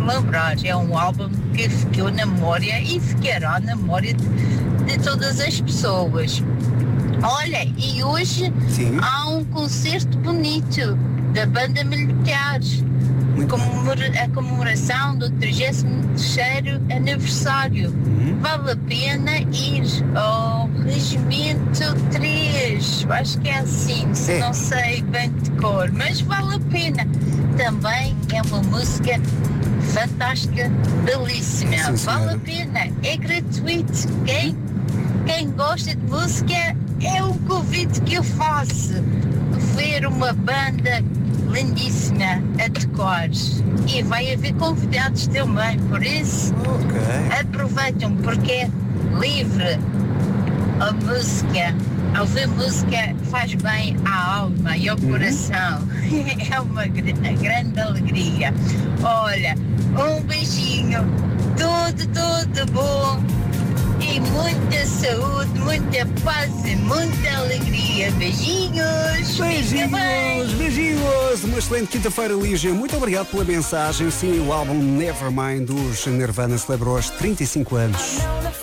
relembrar. É um álbum que ficou na memória e ficará na memória de todas as pessoas. Olha, e hoje Sim. há um concerto bonito da Banda Militar. A comemoração do 33º aniversário. Vale a pena ir ao Regimento 3, acho que é assim, não sei bem de cor, mas vale a pena. Também é uma música fantástica, belíssima. Sim, vale a pena, é gratuito. Quem gosta de música, é o convite que eu faço. Ver uma banda lindíssima a tocar, e vai haver convidados também, por isso aproveitam, porque é livre. A música, ouvir música faz bem à alma e ao coração. É uma grande alegria. Olha, um beijinho, tudo bom e muita saúde, muita paz e muita alegria. Beijinhos. Beijinhos. Uma excelente quinta-feira, Lígia. Muito obrigado pela mensagem. Sim, o álbum Nevermind dos Nirvana celebrou os 35 anos.